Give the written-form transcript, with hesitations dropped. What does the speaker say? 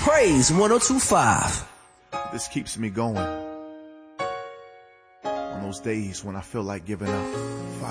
Praise 102.5. This keeps me going on those days when I feel like giving up.